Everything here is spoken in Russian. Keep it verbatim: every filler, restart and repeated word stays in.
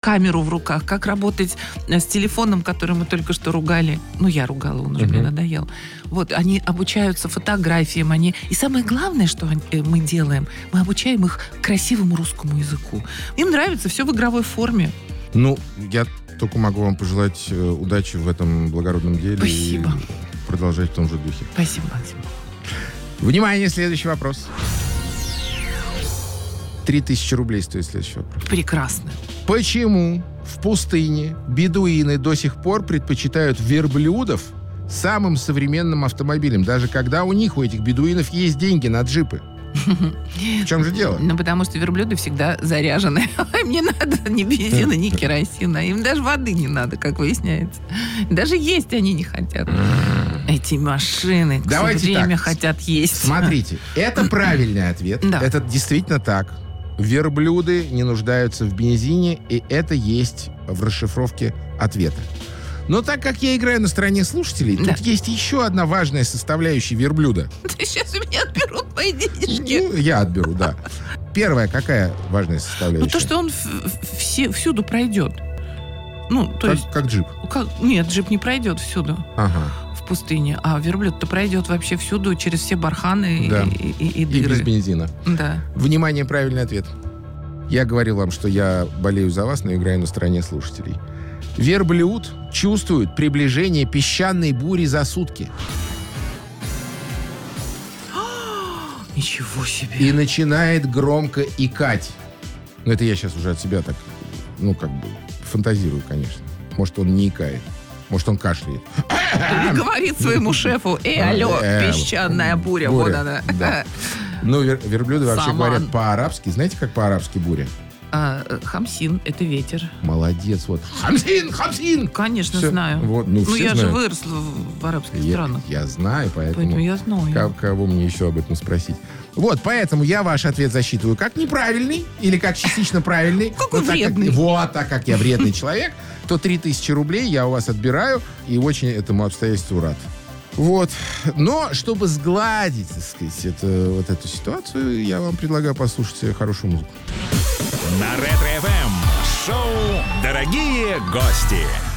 камеру в руках, как работать с телефоном, который мы только что ругали. Ну, я ругала, он уже uh-huh. мне надоел. Вот, они обучаются фотографиям, они... И самое главное, что мы делаем, мы обучаем их красивому русскому языку. Им нравится все в игровой форме. Ну, я только могу вам пожелать э, удачи в этом благородном деле. Спасибо. И продолжать в том же духе. Спасибо, Максим. Внимание, следующий вопрос. Три тысячи рублей стоит следующий вопрос. Прекрасно. Почему в пустыне бедуины до сих пор предпочитают верблюдов самым современным автомобилем, даже когда у них, у этих бедуинов, есть деньги на джипы? В чем же дело? Ну, потому что верблюды всегда заряжены. Им не надо ни бензина, ни керосина. Им даже воды не надо, как выясняется. Даже есть они не хотят. Эти машины все время хотят есть. Смотрите, это правильный ответ. Да. Это действительно так. Верблюды не нуждаются в бензине, и это есть в расшифровке ответа. Но так как я играю на стороне слушателей, да. тут есть еще одна важная составляющая верблюда. Ты сейчас у меня отберут мои денежки. Ну, я отберу, да. Первая, какая важная составляющая? Ну, то, что он все, всюду пройдет. Ну, то как, есть... Как джип? Как, нет, джип не пройдет всюду. Ага. В пустыне. А верблюд-то пройдет вообще всюду, через все барханы да. и, и, и дыры. И без бензина. Да. Внимание, правильный ответ. Я говорил вам, что я болею за вас, но играю на стороне слушателей. Верблюд чувствует приближение песчаной бури за сутки. Ничего себе. И начинает громко икать. Ну, это я сейчас уже от себя так, ну, как бы, фантазирую, конечно. Может, он не икает. Может, он кашляет. Говорит своему шефу: эй, алло, песчаная буря, вот она. Ну, верблюды вообще говорят по-арабски. Знаете, как по-арабски буря? А, хамсин — это ветер. Молодец, вот. Хамсин, хамсин! Конечно, все. знаю. Вот, ну, ну, я знают. же выросла в арабских я, странах. Я знаю, поэтому... Поэтому я знаю. Кого, кого мне еще об этом спросить? Вот, поэтому я ваш ответ засчитываю как неправильный или как частично правильный. Какой вредный. Вот, так как я вредный человек, то три тысячи рублей я у вас отбираю и очень этому обстоятельству рад. Вот. Но, чтобы сгладить, так сказать, это, вот эту ситуацию, я вам предлагаю послушать хорошую музыку. На Ретро-эф эм шоу «Дорогие гости».